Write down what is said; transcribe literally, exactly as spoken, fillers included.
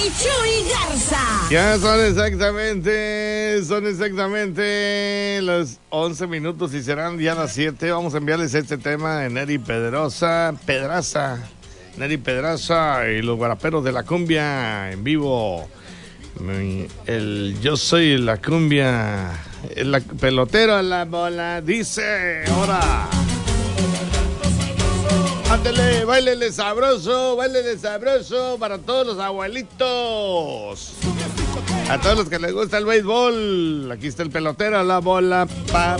Chuy Garza. Ya son exactamente, son exactamente los once minutos y serán ya las siete. Vamos a enviarles este tema de Neri Pedrosa, Pedraza, Neri Pedraza y los guaraperos de la cumbia en vivo. El Yo Soy la Cumbia, el pelotero a la bola, dice, ahora. Ándale, bailele sabroso, bailele sabroso para todos los abuelitos. A todos los que les gusta el béisbol. Aquí está el pelotero, la bola, pa,